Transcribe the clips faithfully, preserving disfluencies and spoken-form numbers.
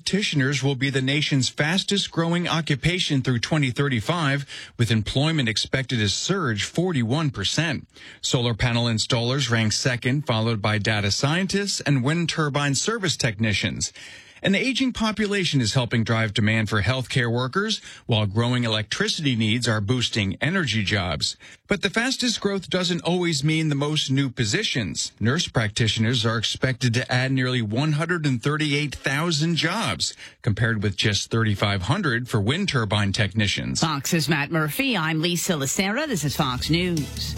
practitioners will be the nation's fastest growing occupation through twenty thirty-five, with employment expected to surge forty-one percent. Solar panel installers rank second, followed by data scientists and wind turbine service technicians. An aging population is helping drive demand for healthcare workers, while growing electricity needs are boosting energy jobs. But the fastest growth doesn't always mean the most new positions. Nurse practitioners are expected to add nearly one hundred thirty-eight thousand jobs, compared with just thirty-five hundred for wind turbine technicians. Fox's Matt Murphy. I'm Lisa Lacera. This is Fox News.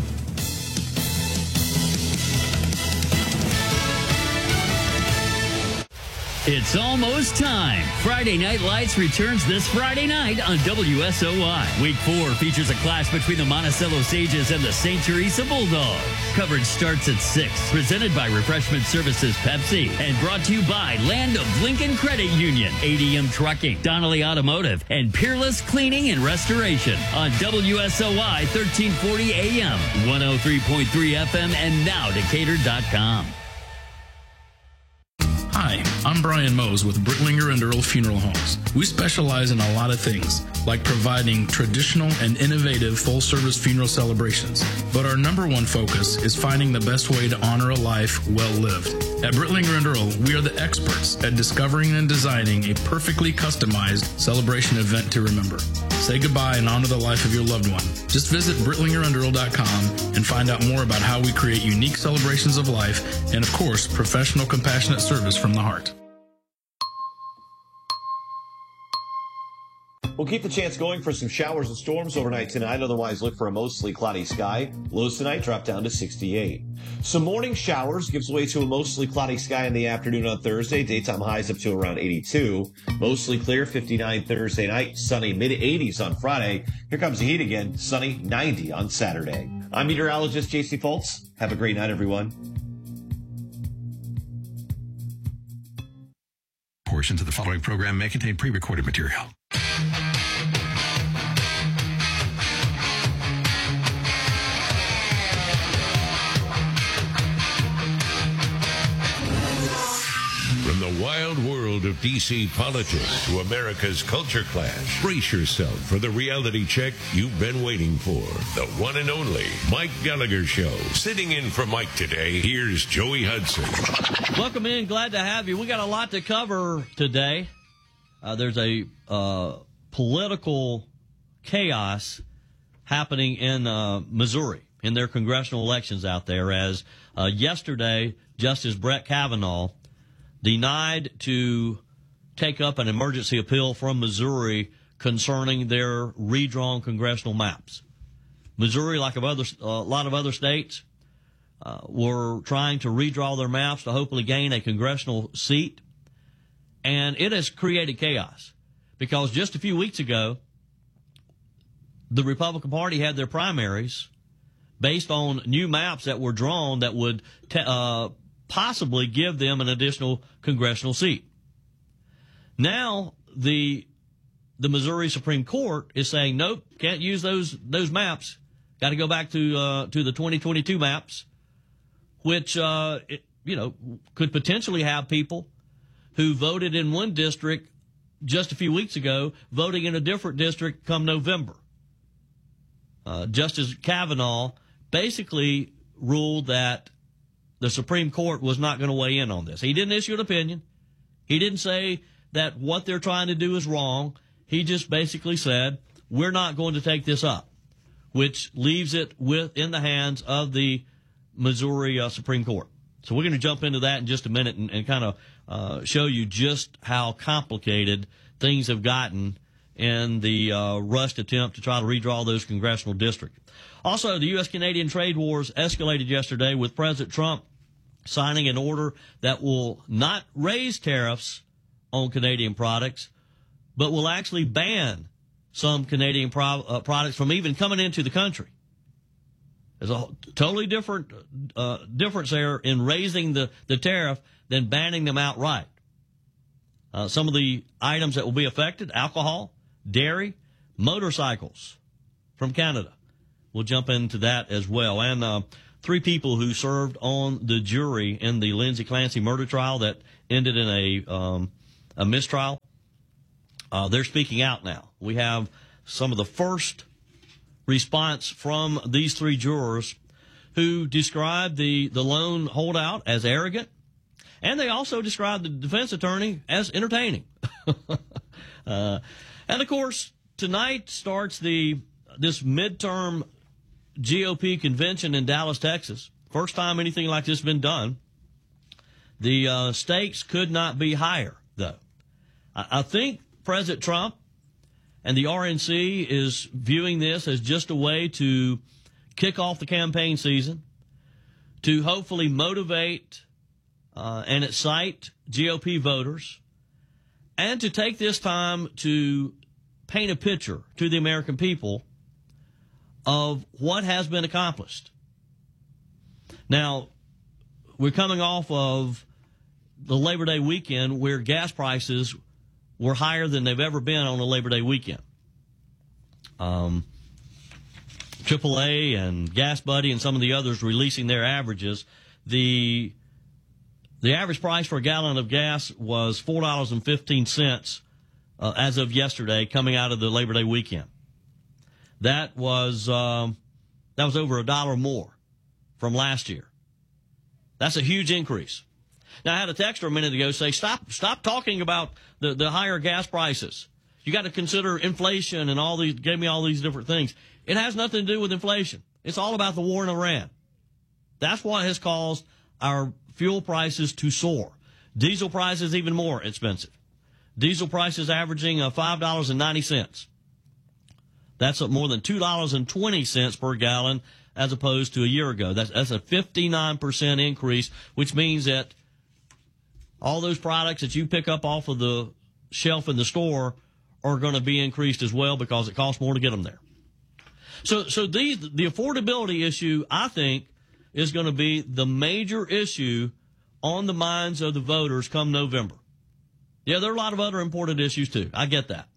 It's almost time. Friday Night Lights returns this Friday night on W S O Y. Week four features a clash between the Monticello Sages and the Saint Teresa Bulldogs. Coverage starts at six. Presented by Refreshment Services Pepsi and brought to you by Land of Lincoln Credit Union, A D M Trucking, Donnelly Automotive, and Peerless Cleaning and Restoration on W S O Y thirteen forty A M, one oh three point three F M, and now Decatur dot com. Hi, I'm Brian Mose with Brittlinger and Earl Funeral Homes. We specialize in a lot of things, like providing traditional and innovative full-service funeral celebrations. But our number one focus is finding the best way to honor a life well lived. At Brittlinger and Earl, we are the experts at discovering and designing a perfectly customized celebration event to remember. Say goodbye and honor the life of your loved one. Just visit Brittlinger and Earl dot com and find out more about how we create unique celebrations of life and, of course, professional, compassionate service from the heart. We'll keep the chance going for some showers and storms overnight tonight. Otherwise, look for a mostly cloudy sky. Lows tonight drop down to sixty-eight. Some morning showers gives way to a mostly cloudy sky in the afternoon on Thursday. Daytime highs up to around eighty-two. Mostly clear, fifty-nine Thursday night. Sunny, mid eighties on Friday. Here comes the heat again. Sunny, ninety on Saturday. I'm meteorologist J C Foltz. Have a great night, everyone. Portions of the following program may contain pre-recorded material. From the wild world of D C politics to America's culture clash, brace yourself for the reality check you've been waiting for. The one and only Mike Gallagher Show. Sitting in for Mike today, here's Joey Hudson. Welcome in. Glad to have you. We got a lot to cover today. Uh, there's a uh, political chaos happening in uh, Missouri in their congressional elections out there, as uh, yesterday Justice Brett Kavanaugh denied to take up an emergency appeal from Missouri concerning their redrawn congressional maps. Missouri, like a other, a lot of other states, uh, were trying to redraw their maps to hopefully gain a congressional seat. And it has created chaos because just a few weeks ago, the Republican Party had their primaries based on new maps that were drawn that would t- uh, possibly give them an additional congressional seat. Now, the the Missouri Supreme Court is saying, nope, can't use those those maps. Got to go back to uh, to the twenty twenty-two maps, which uh, it, you know could potentially have people who voted in one district just a few weeks ago voting in a different district come November. Uh, Justice Kavanaugh basically ruled that the Supreme Court was not going to weigh in on this. He didn't issue an opinion. He didn't say that what they're trying to do is wrong. He just basically said, we're not going to take this up, which leaves it with in the hands of the Missouri uh, Supreme Court. So we're going to jump into that in just a minute and, and kind of uh, show you just how complicated things have gotten in the uh, rushed attempt to try to redraw those congressional districts. Also, the U S Canadian trade wars escalated yesterday with President Trump signing an order that will not raise tariffs on Canadian products, but will actually ban some Canadian pro- uh, products from even coming into the country. There's a totally different uh, difference there in raising the, the tariff than banning them outright. Uh, some of the items that will be affected, alcohol, dairy, motorcycles from Canada. We'll jump into that as well. And uh, three people who served on the jury in the Lindsay Clancy murder trial that ended in a um, a mistrial. Uh, they're speaking out now. We have some of the first response from these three jurors who described the, the lone holdout as arrogant, and they also described the defense attorney as entertaining. uh, and, of course, tonight starts the this midterm G O P convention in Dallas, Texas. First time anything like this has been done. The uh, stakes could not be higher, though. I, I think President Trump and the R N C is viewing this as just a way to kick off the campaign season, to hopefully motivate uh, and excite G O P voters, and to take this time to paint a picture to the American people of what has been accomplished. Now, we're coming off of the Labor Day weekend where gas prices were higher than they've ever been on a Labor Day weekend. Um, triple A and Gas Buddy and some of the others releasing their averages. The the average price for a gallon of gas was four dollars and fifteen cents uh, as of yesterday, coming out of the Labor Day weekend. That was um, that was over a dollar more from last year. That's a huge increase. Now, I had a texter a minute ago say, stop stop talking about the, the higher gas prices. You got to consider inflation and all these, gave me all these different things. It has nothing to do with inflation. It's all about the war in Iran. That's what has caused our fuel prices to soar. Diesel prices even more expensive. Diesel prices averaging uh, five dollars and ninety cents. That's up more than two dollars and twenty cents per gallon as opposed to a year ago. That's, that's a fifty-nine percent increase, which means that all those products that you pick up off of the shelf in the store are going to be increased as well because it costs more to get them there. So, so these, the affordability issue, I think, is going to be the major issue on the minds of the voters come November. Yeah, there are a lot of other important issues too. I get that.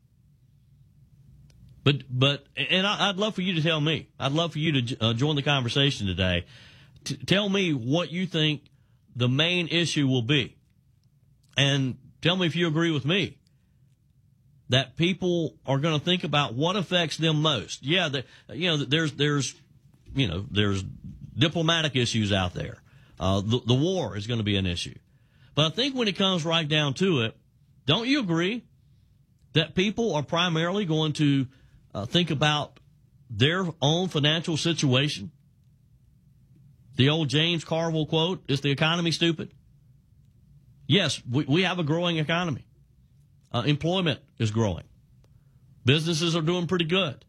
But, but, and I, I'd love for you to tell me. I'd love for you to uh, join the conversation today. T- tell me what you think the main issue will be. And tell me if you agree with me that people are going to think about what affects them most. Yeah, the, you know, there's, there's, you know, there's diplomatic issues out there. Uh, the, the war is going to be an issue. But I think when it comes right down to it, don't you agree that people are primarily going to uh, think about their own financial situation? The old James Carville quote, is the economy stupid? Yes, we, we have a growing economy. Uh, employment is growing. Businesses are doing pretty good.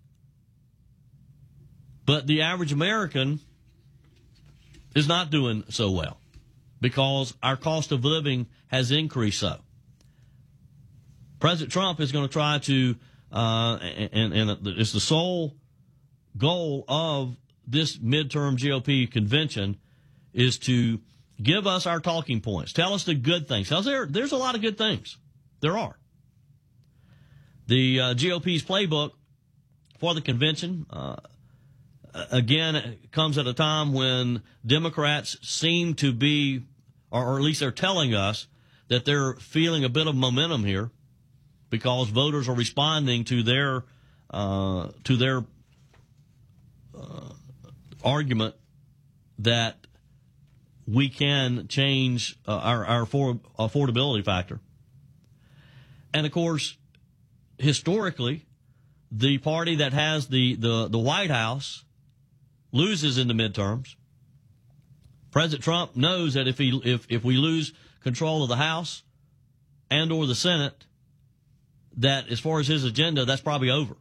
But the average American is not doing so well because our cost of living has increased so. President Trump is going to try to, uh, and, and it's the sole goal of this midterm G O P convention, is to give us our talking points. Tell us the good things. Tell us there, there's a lot of good things. There are. The uh, G O P's playbook for the convention, uh, again, comes at a time when Democrats seem to be, or, or at least they're telling us, that they're feeling a bit of momentum here because voters are responding to their uh, to their uh, argument that we can change uh, our, our for, affordability factor. And, of course, historically, the party that has the, the, the White House loses in the midterms. President Trump knows that if he if, if we lose control of the House and or the Senate, that as far as his agenda, that's probably over.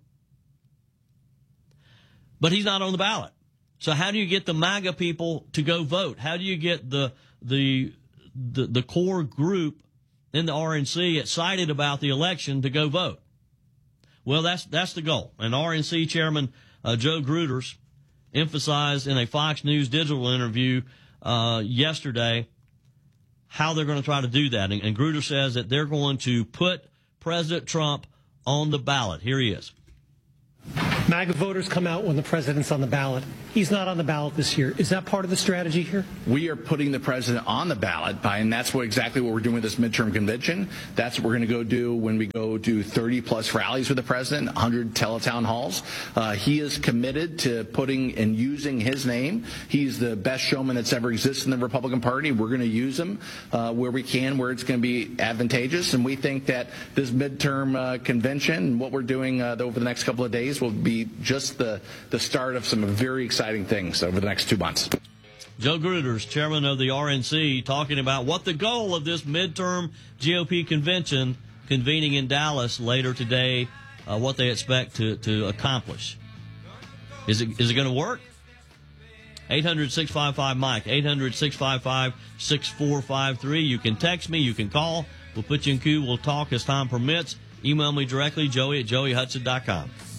But he's not on the ballot. So how do you get the MAGA people to go vote? How do you get the the the, the core group in the R N C excited about the election to go vote? Well, that's that's the goal. And R N C Chairman uh, Joe Gruters emphasized in a Fox News digital interview uh, yesterday how they're going to try to do that. And, and Gruters says that they're going to put President Trump on the ballot. Here he is. MAGA voters come out when the president's on the ballot. He's not on the ballot this year. Is that part of the strategy here? We are putting the president on the ballot, by, and that's what exactly what we're doing with this midterm convention. That's what we're going to go do when we go do thirty plus rallies with the president, one hundred teletown halls. Uh, he is committed to putting and using his name. He's the best showman that's ever existed in the Republican Party. We're going to use him uh, where we can, where it's going to be advantageous. And we think that this midterm uh, convention and what we're doing uh, over the next couple of days will be just the, the start of some very exciting things over the next two months. Joe Gruters, chairman of the R N C, talking about what the goal of this midterm G O P convention convening in Dallas later today, uh, what they expect to, to accomplish. Is it is it going to work? eight hundred, six five five, Mike, eight hundred, six five five, six four five three. You can text me, you can call. We'll put you in queue. We'll talk as time permits. Email me directly, joey at joey hudson dot com.